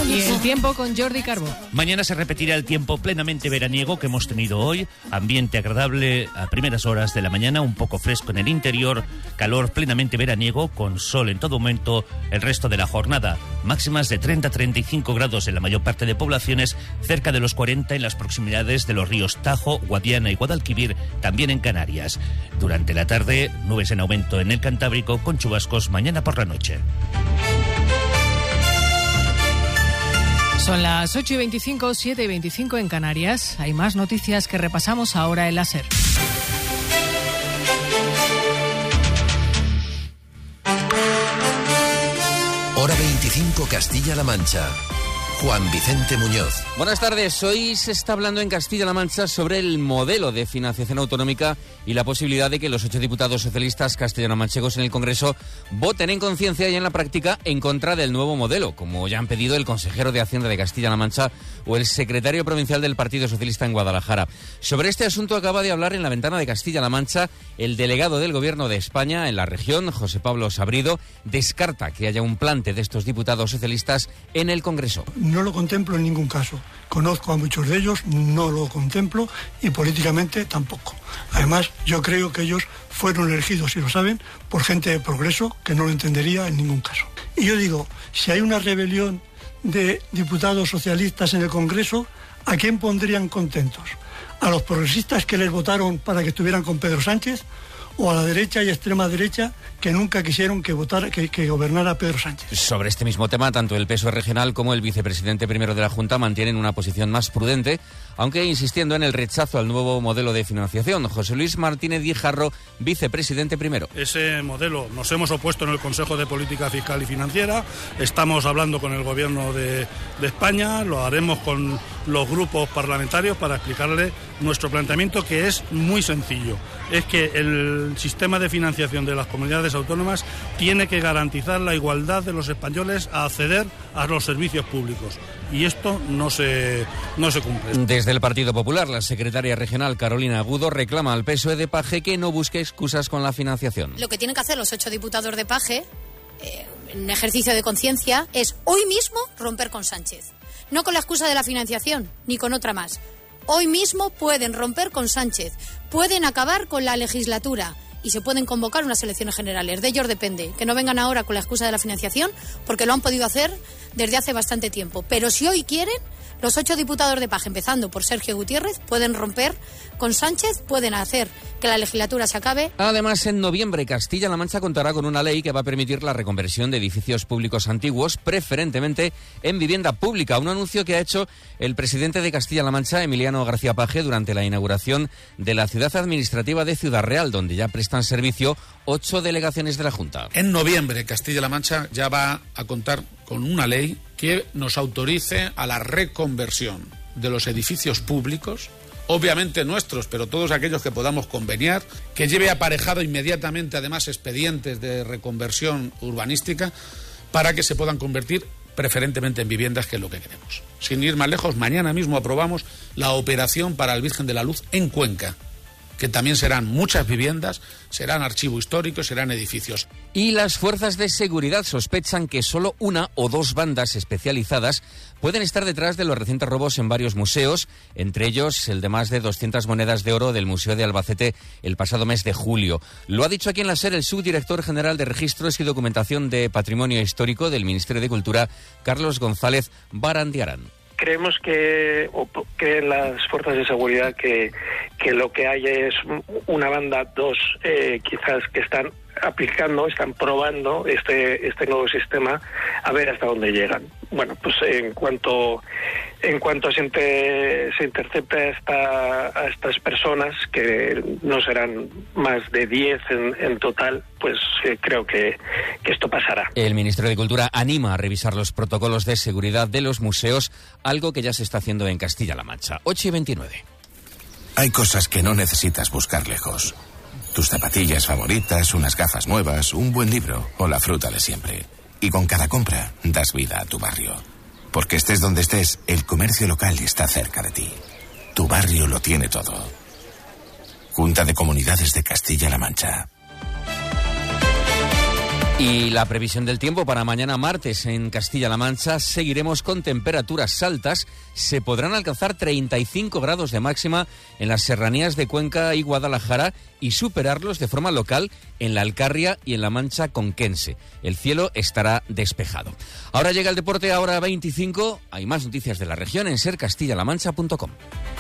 Y el tiempo con Jordi Carbó. Mañana se repetirá el tiempo plenamente veraniego que hemos tenido hoy. Ambiente agradable a primeras horas de la mañana, un poco fresco en el interior, calor plenamente veraniego, con sol en todo momento el resto de la jornada. Máximas de 30-35 grados en la mayor parte de poblaciones, cerca de los 40 en las proximidades de los ríos Tajo, Guadiana y Guadalquivir, también en Canarias. Durante la tarde, nubes en aumento en el Cantábrico, con chubascos mañana por la noche. Son las 8:25, 7:25 en Canarias. Hay más noticias que repasamos ahora en la SER. Hora 25 Castilla-La Mancha. Juan Vicente Muñoz. Buenas tardes. Hoy se está hablando en Castilla-La Mancha sobre el modelo de financiación autonómica y la posibilidad de que los 8 diputados socialistas castellano-manchegos en el Congreso voten en conciencia y en la práctica en contra del nuevo modelo, como ya han pedido el consejero de Hacienda de Castilla-La Mancha o el secretario provincial del Partido Socialista en Guadalajara. Sobre este asunto acaba de hablar en la ventana de Castilla-La Mancha el delegado del Gobierno de España en la región, José Pablo Sabrido. Descarta que haya un plante de estos diputados socialistas en el Congreso. No lo contemplo en ningún caso. Conozco a muchos de ellos, no lo contemplo y políticamente tampoco. Además, yo creo que ellos fueron elegidos, si lo saben, por gente de progreso que no lo entendería en ningún caso. Y yo digo, si hay una rebelión de diputados socialistas en el Congreso, ¿a quién pondrían contentos? ¿A los progresistas que les votaron para que estuvieran con Pedro Sánchez? ¿O a la derecha y extrema derecha que nunca quisieron que gobernara Pedro Sánchez? Sobre este mismo tema, tanto el PSOE regional como el vicepresidente primero de la Junta mantienen una posición más prudente, aunque insistiendo en el rechazo al nuevo modelo de financiación. José Luis Martínez Guijarro, vicepresidente primero. Ese modelo nos hemos opuesto en el Consejo de Política Fiscal y Financiera, estamos hablando con el Gobierno de España, lo haremos con los grupos parlamentarios para explicarle nuestro planteamiento, que es muy sencillo. Es que el sistema de financiación de las comunidades autónomas tiene que garantizar la igualdad de los españoles a acceder a los servicios públicos. Y esto no se cumple. Desde el Partido Popular, la secretaria regional Carolina Agudo reclama al PSOE de Paje que no busque excusas con la financiación. Lo que tienen que hacer los 8 diputados de Paje, en ejercicio de conciencia, es hoy mismo romper con Sánchez. No con la excusa de la financiación, ni con otra más. Hoy mismo pueden romper con Sánchez, pueden acabar con la legislatura y se pueden convocar unas elecciones generales. De ellos depende, que no vengan ahora con la excusa de la financiación, porque lo han podido hacer desde hace bastante tiempo. Pero si hoy quieren, los 8 diputados de Paje, empezando por Sergio Gutiérrez, pueden romper con Sánchez, pueden hacer que la legislatura se acabe. Además, en noviembre, Castilla-La Mancha contará con una ley que va a permitir la reconversión de edificios públicos antiguos, preferentemente en vivienda pública. Un anuncio que ha hecho el presidente de Castilla-La Mancha, Emiliano García Paje, durante la inauguración de la ciudad administrativa de Ciudad Real, donde ya prestan servicio 8 delegaciones de la Junta. En noviembre, Castilla-La Mancha ya va a contar con una ley que nos autorice a la reconversión de los edificios públicos, obviamente nuestros, pero todos aquellos que podamos conveniar, que lleve aparejado inmediatamente además expedientes de reconversión urbanística para que se puedan convertir preferentemente en viviendas, que es lo que queremos. Sin ir más lejos, mañana mismo aprobamos la operación para el Virgen de la Luz en Cuenca, que también serán muchas viviendas, serán archivo histórico, serán edificios. Y las fuerzas de seguridad sospechan que solo 1 o 2 bandas especializadas pueden estar detrás de los recientes robos en varios museos, entre ellos el de más de 200 monedas de oro del Museo de Albacete el pasado mes de julio. Lo ha dicho aquí en la SER el subdirector general de Registros y Documentación de Patrimonio Histórico del Ministerio de Cultura, Carlos González Barandiarán. Creemos que las fuerzas de seguridad que lo que hay es una banda, 2 quizás, que están probando este nuevo sistema, a ver hasta dónde llegan. Bueno, pues en cuanto se intercepta a estas personas, que no serán más de 10 en total, pues creo que esto pasará. El Ministerio de Cultura anima a revisar los protocolos de seguridad de los museos, algo que ya se está haciendo en Castilla-La Mancha. 8:29. Hay cosas que no necesitas buscar lejos. Tus zapatillas favoritas, unas gafas nuevas, un buen libro o la fruta de siempre. Y con cada compra das vida a tu barrio. Porque estés donde estés, el comercio local está cerca de ti. Tu barrio lo tiene todo. Junta de Comunidades de Castilla-La Mancha. Y la previsión del tiempo para mañana martes en Castilla-La Mancha, seguiremos con temperaturas altas. Se podrán alcanzar 35 grados de máxima en las serranías de Cuenca y Guadalajara y superarlos de forma local en la Alcarria y en la Mancha Conquense. El cielo estará despejado. Ahora llega el deporte, ahora 25. Hay más noticias de la región en sercastillalamancha.com.